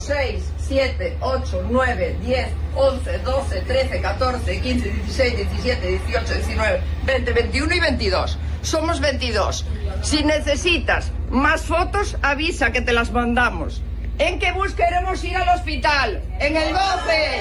6, 7, 8, 9, 10, 11, 12, 13, 14, 15, 16, 17, 18, 19, 20, 21 y 22. Somos 22. Si necesitas más fotos, avisa que te las mandamos. ¿En qué bus queremos ir al hospital? En el 12.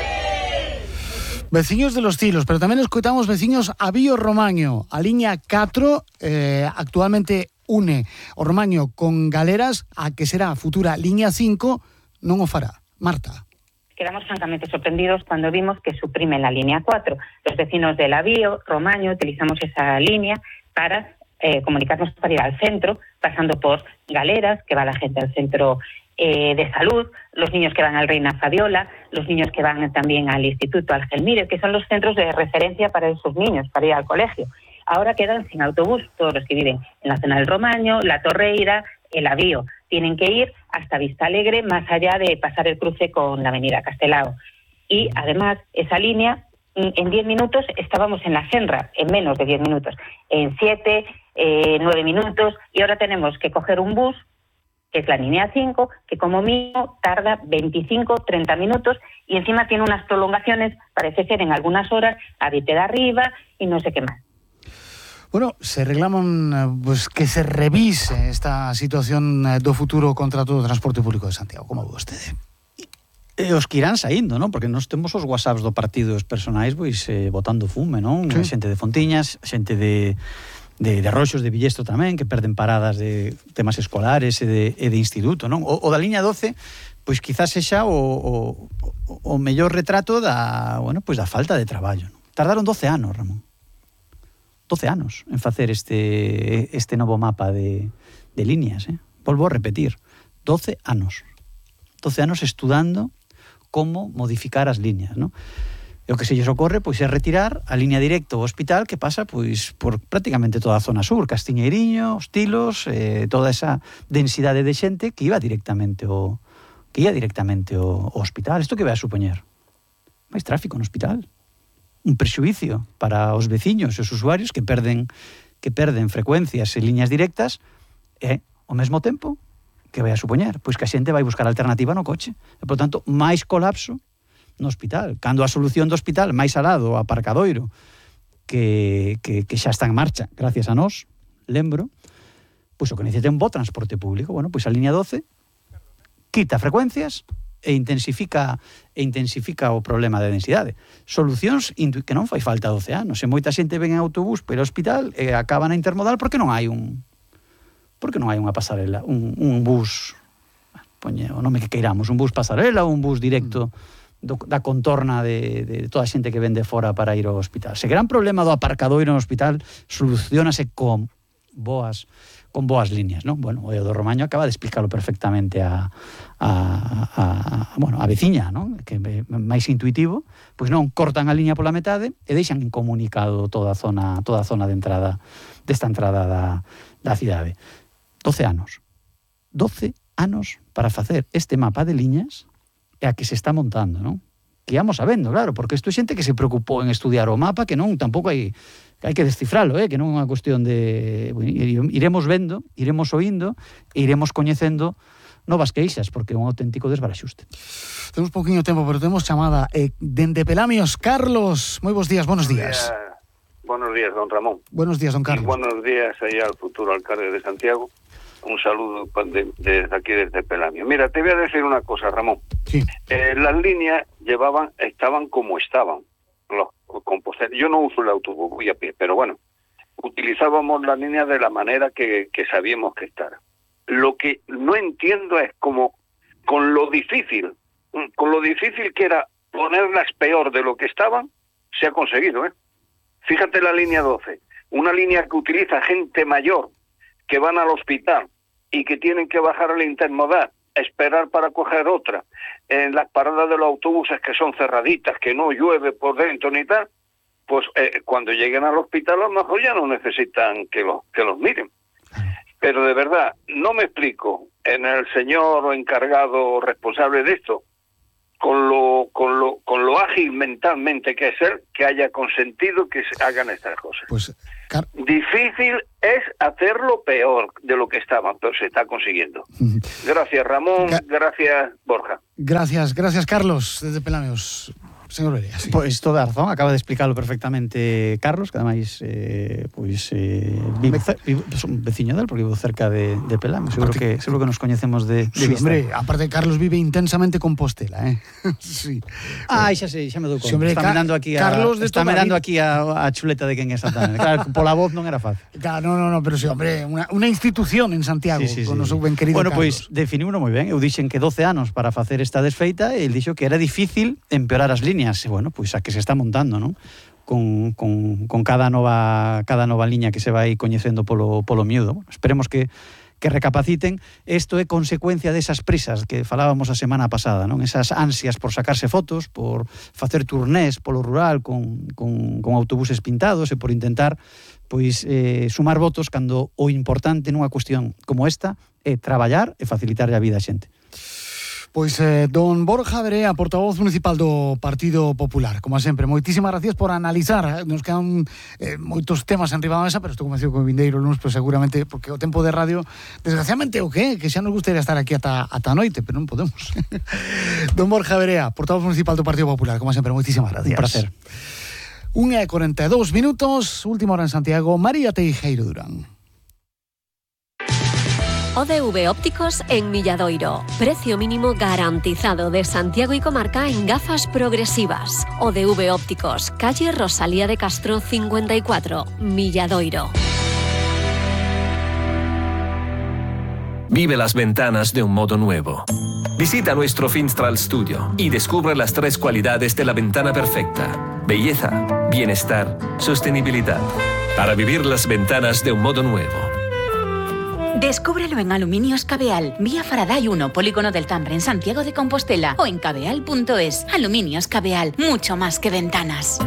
Veciños de los Tilos, pero tamén escoitamos veciños a Vío Romaño. A liña 4 actualmente une o Romaño con Galeras, a que será a futura liña 5 non o fará. Marta. Quedamos francamente sorprendidos cuando vimos que suprimen la línea 4. Los vecinos de la Vío Romaño utilizamos esa línea para comunicarnos para ir al centro, pasando por Galeras, que va la gente al centro de salud, los niños que van al Reina Fabiola, los niños que van también al Instituto Ángel Mírez, que son los centros de referencia para esos niños, para ir al colegio. Ahora quedan sin autobús todos los que viven en la zona del Romaño, la Torreira, el Avío. Tienen que ir hasta Vista Alegre, más allá de pasar el cruce con la avenida Castelao. Y además, esa línea, en 10 minutos estábamos en la Senra, en menos de 10 minutos, en 7, 9 minutos, y ahora tenemos que coger un bus, que es la línea 5, que como mínimo tarda 25, 30 minutos, y encima tiene unas prolongaciones, parece ser en algunas horas, a Vite de Arriba y no sé qué más. Bueno, se reclaman pues, que se revise esta situación do futuro contrato do transporte público de Santiago. Como vostede? Os que irán saindo, non? Porque nós temos os whatsapps do partido os personais pois botando fume, non? Sí. Xente de Fontiñas, xente de Roxos, de Villesto tamén, que perden paradas de temas escolares e de instituto, non? O da liña 12, pois quizás sexa o mellor retrato da, bueno, pois da falta de traballo, non? Tardaron 12 anos, Ramón. 12 anos en facer este novo mapa de líneas, Volvo a repetir, 12 anos. 12 anos estudando como modificar as líneas, non? E o que se lles ocorre pois é retirar a línea directa ao hospital que pasa pois por prácticamente toda a zona sur, Castiñeiriño, Os Tilos, toda esa densidade de xente que ia directamente ao hospital. Isto que vai a supoñer? Máis tráfico no hospital. Un prexuicio para os veciños e os usuarios que perden frecuencias e liñas directas e, ao mesmo tempo, que vai a supoñer? Pois que a xente vai buscar alternativa no coche. E, por tanto, máis colapso no hospital. Cando a solución do hospital máis alado, o aparcadoiro, que xa está en marcha, gracias a nós, lembro, pois o que necesita un bo transporte público. Bueno, pois a liña 12 quita frecuencias e intensifica o problema de densidade. Solucións que non fai falta 12 anos. E moita xente ven en autobús pelo hospital e acaba na intermodal porque non hai unha pasarela, un bus, poñe o nome que queiramos, un bus pasarela ou un bus directo da contorna de toda a xente que ven de fora para ir ao hospital. Se gran problema do aparcadoiro no hospital solucionase con boas líneas, non? Bueno, o do Romaño acaba de explicarlo perfectamente a veciña, non? Que é máis intuitivo, pois non cortan a liña pola metade e deixan incomunicado toda a zona de entrada desta entrada da cidade. 12 anos. 12 anos para facer este mapa de liñas e a que se está montando, non? Que íamos sabendo, claro, porque isto é xente que se preocupou en estudiar o mapa, que non tampouco hai que descifralo, que non é unha cuestión de... Iremos vendo, iremos oindo e iremos coñecendo novas queixas, porque é un auténtico desbaraxuste. Temos pouquinho tempo, pero temos chamada dende Pelamios. Carlos, moi bons días, buenos días. Buenos días, don Ramón. Buenos días, don Carlos. Y buenos días ahí al futuro alcalde de Santiago. Un saludo desde aquí, desde Pelamios. Mira, te voy a decir una cosa, Ramón. Sí. Las líneas estaban como estaban. Yo no uso el autobús, voy a pie, pero bueno, utilizábamos la línea de la manera que sabíamos que estar. Lo que no entiendo es como con lo difícil que era ponerlas peor de lo que estaban, se ha conseguido, Fíjate la línea 12, una línea que utiliza gente mayor que van al hospital y que tienen que bajar al intermodal, esperar para coger otra, en las paradas de los autobuses que son cerraditas, que no llueve por dentro ni tal, pues cuando lleguen al hospital a lo mejor ya no necesitan que los miren. Pero de verdad, no me explico en el señor encargado responsable de esto, con lo ágil mentalmente que es él, que haya consentido que se hagan estas cosas. Pues difícil es hacerlo peor de lo que estaba, pero se está consiguiendo. Gracias, Ramón. Gracias, Borja. Gracias, Carlos, desde Pelameos. Señor Verea, sí. Pois toda a razón, acaba de explicarlo perfectamente Carlos, que ademais son veciño del, porque vivo cerca de Pelame. Seguro que nos coñecemos de sí, vista. Hombre, aparte Carlos vive intensamente Compostela, sí. Xa me dou conta. Sí, hombre, está mirando aquí a chuleta de quen é exactamente. Claro, pola voz non era fácil. Claro, no, pero sí, hombre, una institución en Santiago, con o seu ben querido Bueno, Carlos. pois definiuno moi ben. Eu dixen que 12 anos para facer esta desfeita, e el dixo que era difícil empeorar as líneas. Bueno, pois a que se está montando, non? Con cada nova liña que se vai coñecendo polo miúdo. Bueno, esperemos que recapaciten. Isto é consecuencia desas prisas que falábamos a semana pasada, non? Esas ansias por sacarse fotos, por facer turnés polo rural con autobuses pintados e por intentar pois sumar votos cando o importante nunha cuestión como esta é traballar e facilitar a vida a xente. Pois don Borja Verea, portavoz municipal do Partido Popular. Como sempre, moitísimas gracias por analizar. Nos quedan moitos temas enriba da mesa, pero estou convencido que o vindeiro lunes, pues, seguramente, porque o tempo de radio, desgraciadamente, o que xa nos gustaría estar aquí ata a noite, pero non podemos. Don Borja Verea, portavoz municipal do Partido Popular. Como sempre, moitísimas gracias. Un placer. 1:42 minutos, última hora en Santiago. María Teijeiro Durán. ODV Ópticos en Milladoiro. Precio mínimo garantizado de Santiago y comarca en gafas progresivas. ODV Ópticos, calle Rosalía de Castro 54, Milladoiro. Vive las ventanas de un modo nuevo. Visita nuestro Finstral Studio y descubre las 3 cualidades de la ventana perfecta: belleza, bienestar, sostenibilidad. Para vivir las ventanas de un modo nuevo. Descúbrelo en Aluminios Cabeal, vía Faraday 1, Polígono del Tambre, en Santiago de Compostela, o en cabeal.es. Aluminios Cabeal, mucho más que ventanas.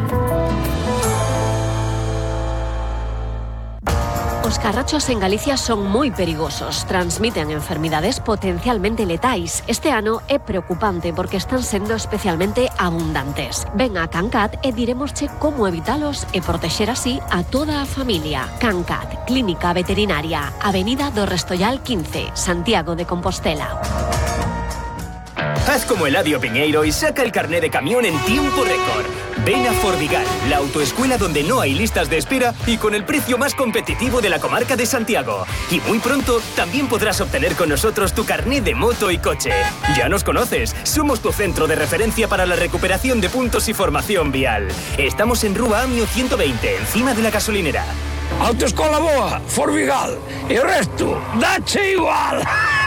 Os carrachos en Galicia son moi perigosos, transmiten enfermidades potencialmente letais. Este ano é preocupante porque están sendo especialmente abundantes. Ven a Cancat e diremosche como evitalos e protexer así a toda a familia. Cancat, Clínica Veterinaria, Avenida do Restollal 15, Santiago de Compostela. Haz como Eladio Piñeiro y saca el carné de camión en tiempo récord. Ven a Forvigal, la autoescuela donde no hay listas de espera y con el precio más competitivo de la comarca de Santiago. Y muy pronto también podrás obtener con nosotros tu carné de moto y coche. Ya nos conoces, somos tu centro de referencia para la recuperación de puntos y formación vial. Estamos en Rúa Amio 120, encima de la gasolinera. Autoescola boa, Forvigal, e o resto, dache igual.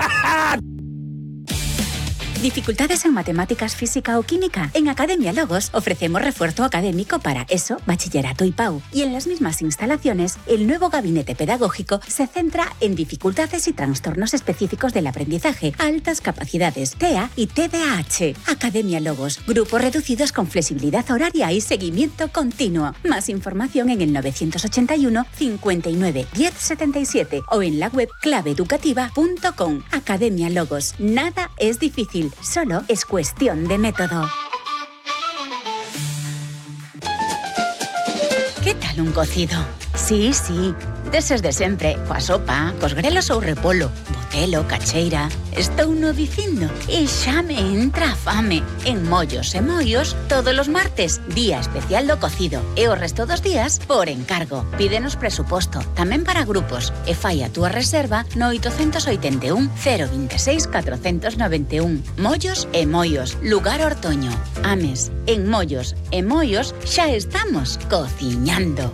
¿Dificultades en matemáticas, física o química? En Academia Logos ofrecemos refuerzo académico para ESO, bachillerato y PAU. Y en las mismas instalaciones, el nuevo gabinete pedagógico se centra en dificultades y trastornos específicos del aprendizaje, altas capacidades, TEA y TDAH. Academia Logos, grupos reducidos con flexibilidad horaria y seguimiento continuo. Más información en el 981 59 10 77 o en la web claveeducativa.com. Academia Logos, nada es difícil. Solo es cuestión de método. ¿Qué tal un cocido? Sí, deses de sempre, coa sopa, cos grelos ou repolo, botelo, cacheira. Estou no dicindo e xa me entra a fame. En Mollos e Moios, todos os martes, día especial do cocido. E o resto dos días, por encargo. Pídenos presuposto, tamén para grupos. E fai a túa reserva no 881 026 491. Mollos e Moios, lugar Ortoño. Ames, en Mollos e Moios xa estamos cociñando.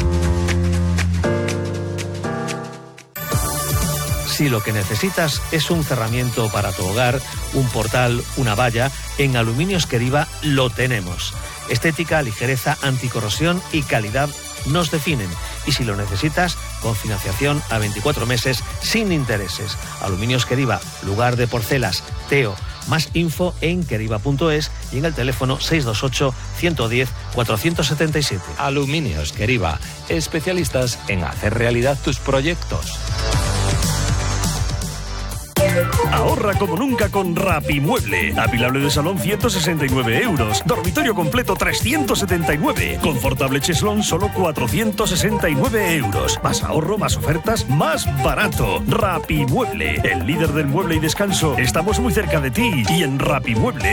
Si lo que necesitas es un cerramiento para tu hogar, un portal, una valla, en Aluminios Queriva lo tenemos. Estética, ligereza, anticorrosión y calidad nos definen. Y si lo necesitas, con financiación a 24 meses sin intereses. Aluminios Queriva, lugar de porcelas, Teo. Más info en queriva.es y en el teléfono 628 110 477. Aluminios Queriva, especialistas en hacer realidad tus proyectos. Ahorra como nunca con Rapimueble. Apilable de salón 169 euros. Dormitorio completo 379. Confortable cheslón solo 469 euros. Más ahorro, más ofertas, más barato. Rapimueble, el líder del mueble y descanso. Estamos muy cerca de ti y en Rapimueble